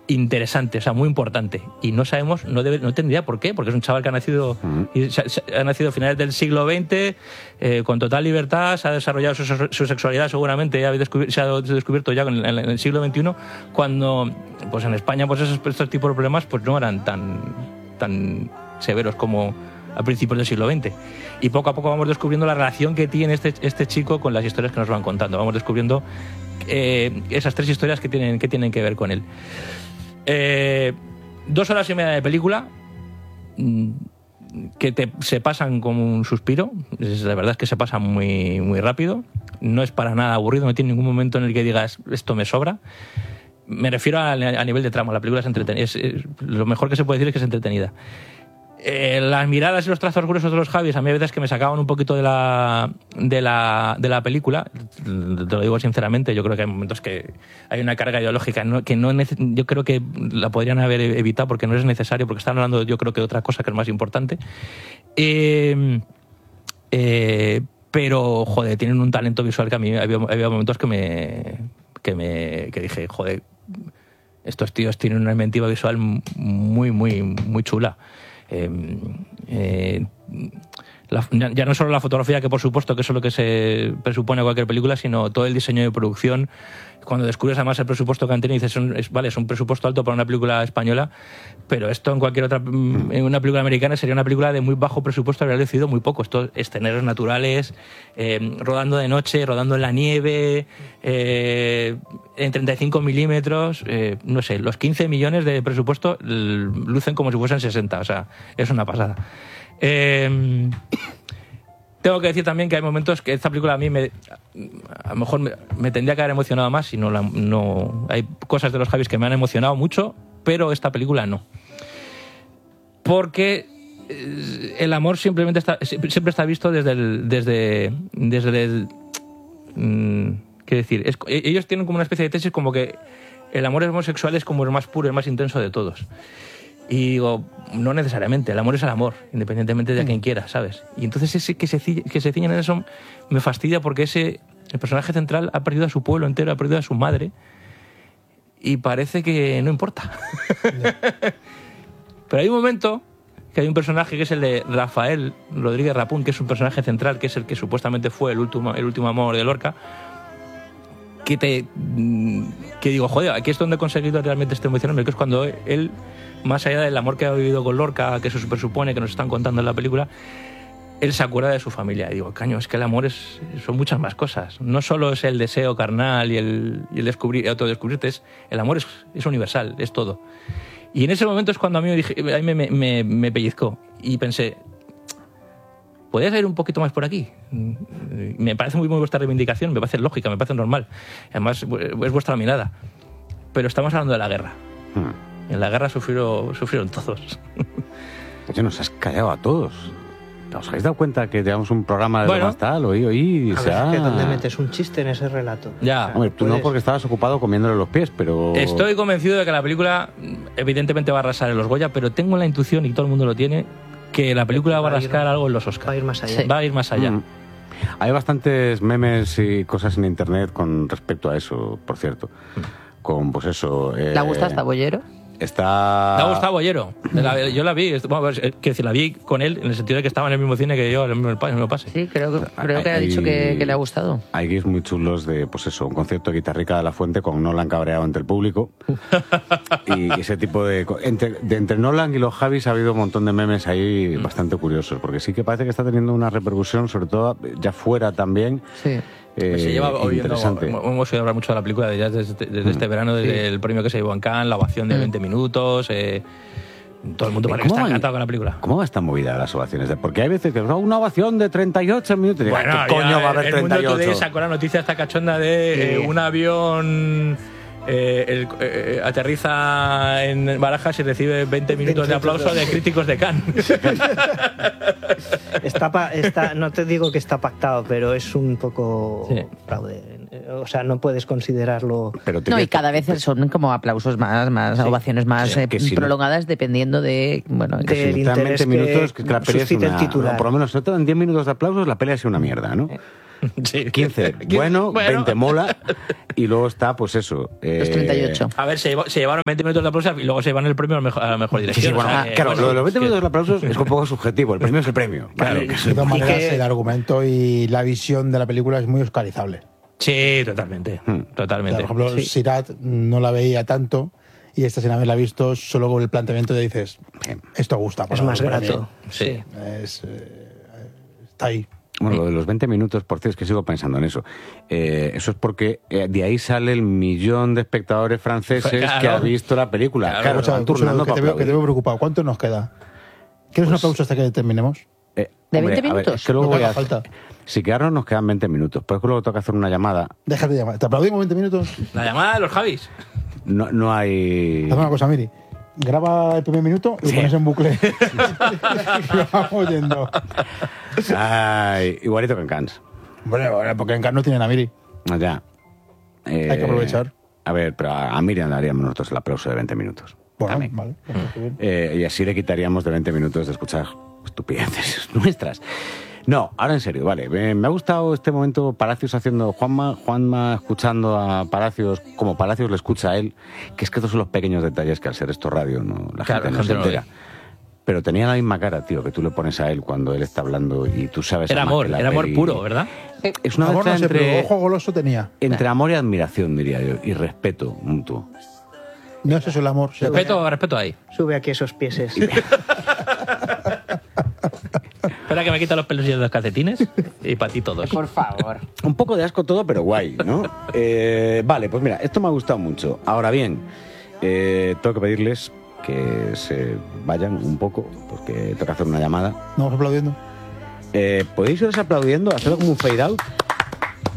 interesante, o sea, muy importante. Y no sabemos, no tendría por qué, porque es un chaval que ha nacido a finales del siglo XX, con total libertad, se ha desarrollado su sexualidad seguramente, se ha descubierto ya en el siglo XXI, cuando pues en España pues estos tipos de problemas pues no eran tan severos como a principios del siglo XX. Y poco a poco vamos descubriendo la relación que tiene este chico con las historias que nos van contando. Vamos descubriendo esas 3 historias que tienen que ver con él. 2 horas y media de película que se pasan como un suspiro. La verdad es que se pasa muy, muy rápido. No es para nada aburrido, no tiene ningún momento en el que digas esto me sobra. Me refiero a nivel de trama. La película es entretenida. Lo mejor que se puede decir es que es entretenida. Las miradas y los trazos gruesos de los Javis a mí a veces que me sacaban un poquito de la película. Te lo digo sinceramente, yo creo que hay momentos que hay una carga ideológica yo creo que la podrían haber evitado porque no es necesario, porque están hablando yo creo que de otra cosa que es más importante. Pero joder, tienen un talento visual que a mí había momentos que dije, joder, estos tíos tienen una inventiva visual muy, muy, muy chula. Ya no solo la fotografía, que por supuesto que eso es lo que se presupone a cualquier película, sino todo el diseño de producción. Cuando descubres además el presupuesto que han tenido, dices, es un presupuesto alto para una película española, pero esto en cualquier otra, en una película americana sería una película de muy bajo presupuesto, habría decidido muy poco. Esto, escenarios naturales, rodando de noche, rodando en la nieve, en 35 milímetros, no sé, los 15 millones de presupuesto lucen como si fuesen 60, o sea, es una pasada. Tengo que decir también que hay momentos que esta película a mí a lo mejor me tendría que haber emocionado más y no hay cosas de los Javis que me han emocionado mucho, pero esta película no. Porque el amor siempre está visto desde ¿qué decir? Ellos tienen como una especie de tesis como que el amor homosexual es como el más puro, el más intenso de todos. Y digo, no necesariamente, el amor es el amor, independientemente de quien quiera, ¿sabes? Y entonces ese que se ciñen en eso me fastidia porque el personaje central ha perdido a su pueblo entero, ha perdido a su madre y parece que no importa. Pero hay un momento que hay un personaje que es el de Rafael Rodríguez Rapún, que es un personaje central, que es el que supuestamente fue el último amor de Lorca, que digo, joder, aquí es donde he conseguido realmente emocionarme, que es cuando él, más allá del amor que ha vivido con Lorca, que eso se presupone que nos están contando en la película, él se acuerda de su familia. Y digo, caño, es que el amor son muchas más cosas. No solo es el deseo carnal y el autodescubrirte, el amor es universal, es todo. Y en ese momento es cuando a mí me pellizcó y pensé, ¿podrías ir un poquito más por aquí? Me parece muy vuestra reivindicación, me parece lógica, me parece normal. Además, es vuestra mirada. Pero estamos hablando de la guerra. En la guerra sufrieron todos. Oye, nos has callado a todos. ¿Os habéis dado cuenta que tenemos un programa de lo más tal? Oí. A ver, que ¿dónde metes un chiste en ese relato? Ya. Hombre, tú no, porque estabas ocupado comiéndole los pies, pero... Estoy convencido de que la película evidentemente va a arrasar en los Goya, pero tengo la intuición, y todo el mundo lo tiene, que la película va a rascar algo en los Oscars. Va a ir más allá. Sí. Va a ir más allá. Hay bastantes memes y cosas en internet con respecto a eso, por cierto. Con, pues eso... ¿Le ha gustado hasta Bollero? ¿Te ha gustado Bollero? Yo la vi, la vi con él en el sentido de que estaba en el mismo cine que yo, en el mismo pase. Sí, creo que ha dicho que le ha gustado. Hay gifs muy chulos de, pues eso, un concierto de Guitarrica de la Fuente con Nolan cabreado ante el público. Y ese tipo de... Entre Nolan y los Javis ha habido un montón de memes ahí bastante curiosos, porque sí que parece que está teniendo una repercusión, sobre todo ya fuera también. Sí. Se lleva hemos oído hablar mucho de la película desde este verano, desde el premio que se llevó en Cannes, la ovación de 20 minutos, todo el mundo parece que está encantado con la película. ¿Cómo va esta movida de las ovaciones? Porque hay veces que una ovación de 38 minutos. Bueno, ¿qué coño va a haber 38? El Mundo Today sacó la noticia esta cachonda de un avión... aterriza en Barajas y recibe 20 minutos de aplauso de críticos de Cannes. No te digo que está pactado, pero es un poco fraude. O sea, no puedes considerarlo... Y cada vez son como aplausos más ovaciones más prolongadas, dependiendo de... Bueno, del interés minutos que la pelea suscite el titular. Por lo menos en 10 minutos de aplausos la pelea es una mierda, ¿no? Sí. 15 bueno, 20 mola, y luego está, pues eso. Los 38. A ver, se llevaron 20 minutos de aplausos y luego se llevan el premio a la mejor dirección. Sí, bueno, claro, lo de los 20 minutos de aplausos es un poco subjetivo. El premio es el premio. Claro. Vale. De todas maneras, el argumento y la visión de la película es muy oscarizable. Sí, totalmente. Totalmente. O sea, por ejemplo, Sirat no la veía tanto y esta, sin haberla visto, solo con el planteamiento de dices, esto gusta. Es más grato. Sí. Está ahí. Bueno, lo de los 20 minutos, por cierto, es que sigo pensando en eso. Eso es porque de ahí sale el millón de espectadores franceses que ha visto la película. Claro, O sea, van turnando que te veo preocupado. ¿Cuánto nos queda? ¿Quieres un aplauso hasta que terminemos? ¿De 20 minutos? A ver, es que luego No te voy a haga falta. Si quedarnos nos quedan 20 minutos, pero es que luego tengo que hacer una llamada. Déjate de llamar. ¿Te aplaudimos 20 minutos? La llamada de los Javis. No hay... Haz una cosa, Miri. Graba el primer minuto y lo pones en bucle. Y lo vamos yendo. Ay, igualito que en Cannes. Bueno, porque en Cannes no tienen a Miri. Ya. Hay que aprovechar. A ver, pero a Miriam daríamos nosotros el aplauso de 20 minutos. Bueno, También. vale. Y así le quitaríamos de 20 minutos de escuchar estupideces nuestras. No, ahora en serio, vale. Me ha gustado este momento Palacios haciendo Juanma escuchando a Palacios como Palacios le escucha a él, que es que estos son los pequeños detalles que al ser esto radio no la Claro, gente no se no entera. Pero tenía la misma cara, tío, que tú le pones a él cuando él está hablando y tú sabes... Era además amor, que la era amor peli- puro, ¿verdad? Es una Amor mezcla no sé, pero entre, ojo goloso tenía. entre amor y admiración, diría yo, y respeto mutuo. No es eso el amor. Respeto ahí. Sube aquí esos pieses. Espera que me quita los pelos de los calcetines y para ti todos. Por favor. Un poco de asco todo, pero guay, ¿no? Vale, pues mira, esto me ha gustado mucho. Ahora bien, tengo que pedirles que se vayan un poco, porque tengo que hacer una llamada. ¿No vamos aplaudiendo? ¿Podéis iros aplaudiendo? Hacerlo como un fade out.